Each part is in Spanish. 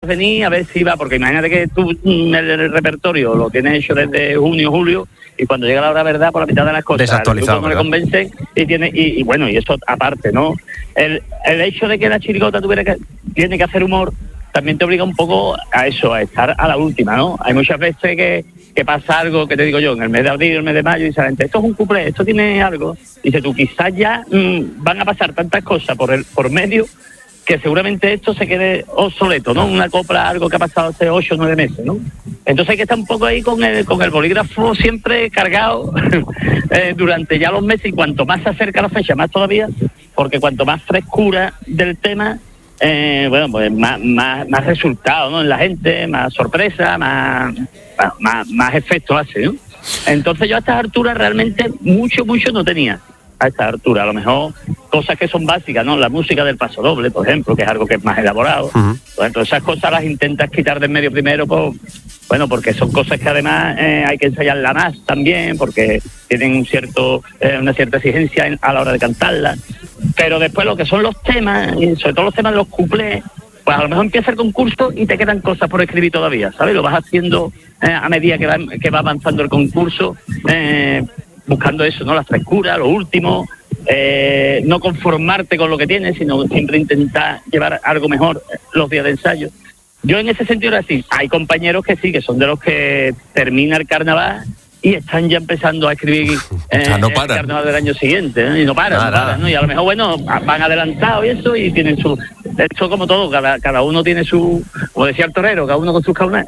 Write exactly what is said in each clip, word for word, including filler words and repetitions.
venir a ver si va, porque imagínate que tú el, el repertorio lo tienes hecho desde junio, julio, y cuando llega la hora verdad, por la mitad de las cosas, desactualizado, no le convence, y tiene y, y bueno, y eso aparte, ¿no? El, el hecho de que la chirigota tuviera que, tiene que hacer humor, también te obliga un poco a eso, a estar a la última, ¿no? Hay muchas veces que, que pasa algo, que te digo yo, en el mes de abril, el mes de mayo, y dice, esto es un cuplé, esto tiene algo, dice tú, quizás ya mmm, van a pasar tantas cosas por el por medio, que seguramente esto se quede obsoleto, ¿no? Una copla, algo que ha pasado hace ocho o nueve meses, ¿no? Entonces hay que estar un poco ahí con el con el bolígrafo siempre cargado eh, durante ya los meses, y cuanto más se acerca la fecha, más todavía, porque cuanto más frescura del tema, eh, bueno, pues más, más, más resultado, ¿no? En la gente, más sorpresa, más, más, más efecto hace, ¿no? Entonces yo a estas alturas realmente mucho, mucho no tenía. A esta altura, a lo mejor cosas que son básicas, ¿no? La música del paso doble, por ejemplo, que es algo que es más elaborado. Uh-huh. Por ejemplo, esas cosas las intentas quitar de en medio primero, pues, bueno, porque son cosas que además eh, hay que ensayarla más también, porque tienen un cierto, eh, una cierta exigencia en, a la hora de cantarlas. Pero después lo que son los temas, y sobre todo los temas de los cuplés, pues a lo mejor empieza el concurso y te quedan cosas por escribir todavía, ¿sabes? Lo vas haciendo eh, a medida que va, que va avanzando el concurso, eh, buscando eso, ¿no? La frescura, lo último, eh, no conformarte con lo que tienes, sino siempre intentar llevar algo mejor los días de ensayo. Yo en ese sentido era así. Hay compañeros que sí, que son de los que termina el carnaval y están ya empezando a escribir eh, o sea, no el carnaval del año siguiente, ¿no? Y no paran, no paran, ¿no? Y a lo mejor, bueno, van adelantados y eso, y tienen su... Esto como todo, cada, cada uno tiene su... Como decía el torero, cada uno con sus caunas.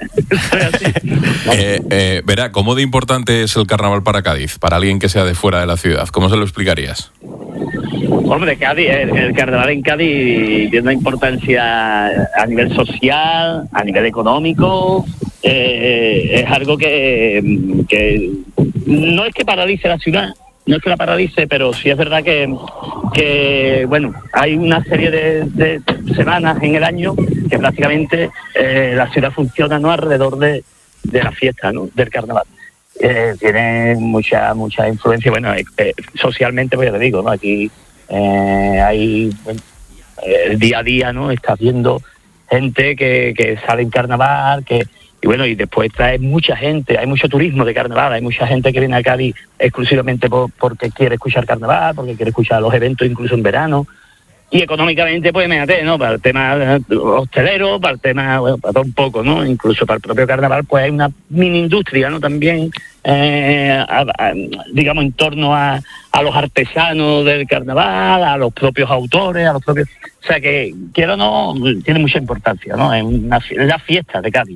eh, eh, Verá, ¿cómo de importante es el carnaval para Cádiz? Para alguien que sea de fuera de la ciudad, ¿cómo se lo explicarías? Hombre, Cádiz, el, el carnaval en Cádiz tiene una importancia a nivel social, a nivel económico. Eh, es algo que, que no es que paralice la ciudad, no es que la paralice, pero sí es verdad que, que bueno, hay una serie de, de semanas en el año que prácticamente eh, la ciudad funciona, ¿no?, alrededor de, de la fiesta, ¿no?, del carnaval. Eh, tiene mucha mucha influencia, bueno, eh, eh, socialmente, pues ya te digo, ¿no?, aquí eh, hay, bueno, el día a día, ¿no?, estás viendo gente que, que sale en carnaval, que y bueno, y después trae mucha gente, hay mucho turismo de carnaval, hay mucha gente que viene a Cádiz exclusivamente por, porque quiere escuchar carnaval, porque quiere escuchar los eventos incluso en verano. Y económicamente, pues, imagínate, ¿no?, para el tema hostelero, para el tema, bueno, para todo un poco, ¿no?, incluso para el propio carnaval, pues hay una mini industria, ¿no?, también, eh, a, a, digamos, en torno a, a los artesanos del carnaval, a los propios autores, a los propios... O sea que, quiero o no, tiene mucha importancia, ¿no?, es una, la fiesta de Cádiz,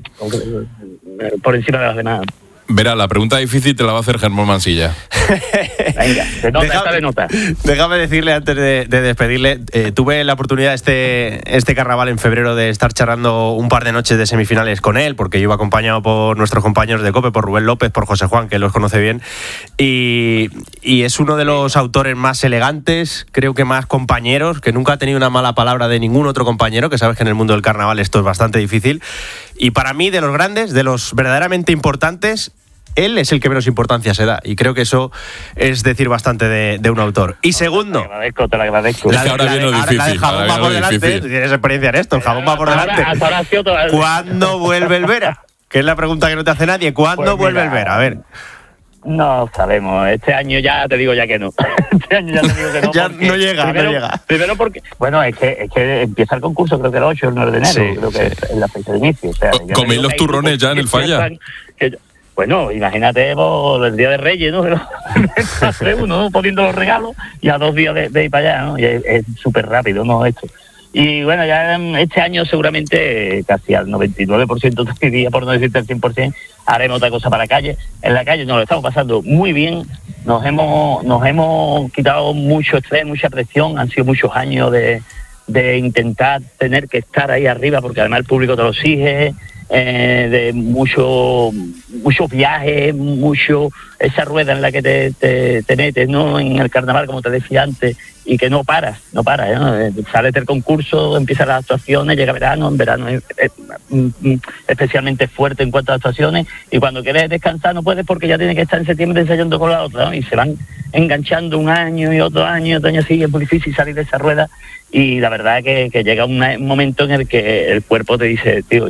por encima de las demás. Verá, la pregunta difícil te la va a hacer Germán Mansilla. Venga, se nota, déjame, de nota. Déjame decirle antes de, de despedirle, eh, tuve la oportunidad este, este carnaval en febrero de estar charlando un par de noches de semifinales con él, porque yo iba acompañado por nuestros compañeros de COPE, por Rubén López, por José Juan, que los conoce bien, y, y es uno de los autores más elegantes, creo que más compañeros, que nunca ha tenido una mala palabra de ningún otro compañero, que sabes que en el mundo del carnaval esto es bastante difícil, y para mí, de los grandes, de los verdaderamente importantes, él es el que menos importancia se da, y creo que eso es decir bastante de, de un autor. Y segundo, te lo agradezco, te lo agradezco. La, ahora viene lo difícil, la del jabón va por delante, tú tienes experiencia en esto, el jabón va por delante. Hasta ahora ha sido todo... ¿Cuándo vuelve el Vera? Que es la pregunta que no te hace nadie. ¿Cuándo pues vuelve mira, el Vera? A ver. No sabemos, este año ya te digo ya que no. Este año ya te digo que no. ya no llega, primero, no llega. Primero porque, bueno, es que, es que empieza el concurso, creo que el ocho o el nueve de enero, sí, creo que es la fecha de inicio. O sea, ¿coméis los turrones ya en el Falla? Que, bueno, imagínate por el Día de Reyes, ¿no? Uno, ¿no?, poniendo los regalos y a dos días de, de ir para allá, ¿no? Y es súper rápido, ¿no?, esto. Y bueno, ya este año seguramente casi al noventa y nueve por ciento te diría, por no decirte el cien por ciento, haremos otra cosa para la calle. En la calle nos lo estamos pasando muy bien, nos hemos nos hemos quitado mucho estrés, mucha presión, han sido muchos años de, de intentar tener que estar ahí arriba, porque además el público te lo exige, eh, de mucho muchos viajes, mucho esa rueda en la que te, te, te metes, ¿no?, en el carnaval, como te decía antes, y que no paras, no paras, ¿no? Sales del concurso, empiezan las actuaciones, llega verano, en verano es, es, es especialmente fuerte en cuanto a actuaciones, y cuando quieres descansar no puedes porque ya tienes que estar en septiembre ensayando con la otra, ¿no? Y se van enganchando un año y otro año, y otro año así, es muy difícil salir de esa rueda, y la verdad que, que llega una, un momento en el que el cuerpo te dice, tío,